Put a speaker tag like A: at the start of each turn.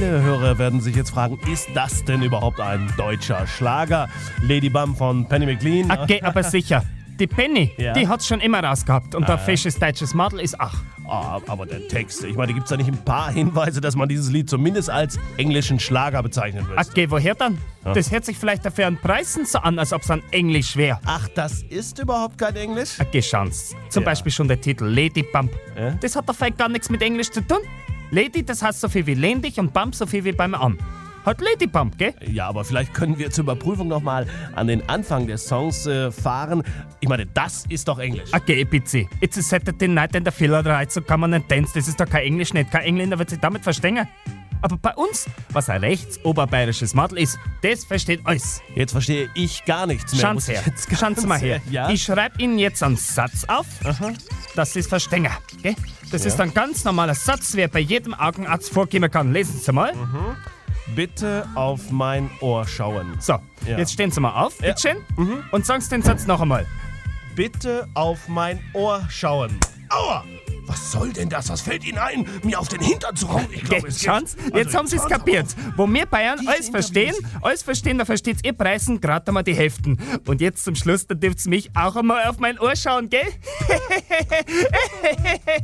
A: Viele Hörer werden sich jetzt fragen, ist das denn überhaupt ein deutscher Schlager? Lady Bum von Penny McLean.
B: Okay, aber sicher. Die Penny,
A: Ja.
B: die hat's schon immer rausgehabt. Und ein fesches deutsches Madel ist auch.
A: Aber der Text, ich meine, gibt es da nicht ein paar Hinweise, dass man dieses Lied zumindest als englischen Schlager bezeichnen würde?
B: Okay, woher dann? Das hört sich vielleicht dafür an Preisen so an, als ob es an Englisch wäre.
A: Ach, das ist überhaupt kein Englisch?
B: Okay, schaut's. Zum
A: Ja.
B: Beispiel schon der Titel Lady Bump.
A: Ja?
B: Das hat doch vielleicht gar nichts mit Englisch zu tun. Lady, das heißt so viel wie lehn dich und Bump so viel wie beim Arm. Hat Lady Bump, gell?
A: Ja, aber vielleicht können wir zur Überprüfung nochmal an den Anfang des Songs fahren. Ich meine, das ist doch Englisch.
B: Okay, bitte. It's a Saturday night in der Fillerei, so kann man nicht dance. Das ist doch kein Englisch nicht. Kein Engländer wird sich damit verstehen. Aber bei uns, was ein rechtsoberbayerisches Madel ist, das versteht alles.
A: Jetzt verstehe ich gar nichts mehr.
B: Schauen
A: muss
B: Sie
A: ich
B: her.
A: jetzt ganz
B: Schauen Sie mal her.
A: Ja?
B: Ich schreibe Ihnen jetzt einen Satz auf, dass Sie es verstehen. Gell? Das ist ein ganz normaler Satz, wer bei jedem Augenarzt vorkommen kann. Lesen Sie mal.
A: Bitte auf mein Ohr schauen.
B: So,
A: Ja.
B: jetzt stehen Sie mal auf,
A: Ja.
B: bitte schön. Und sagen Sie den Satz noch einmal.
A: Bitte auf mein Ohr schauen. Aua! Was soll denn das? Was fällt Ihnen ein, mir auf den Hintern zu hauen? Ich glaube, es
B: Schauen Sie,
A: gibt-
B: jetzt
A: Also,
B: haben Sie es
A: hören Sie
B: kapiert.
A: auf.
B: Wo wir Bayern
A: Diese
B: alles verstehen,
A: Interviews.
B: da versteht's ihr Preisen gerade einmal die Hälften. Und jetzt zum Schluss, da dürft's mich auch einmal auf mein Ohr schauen, gell?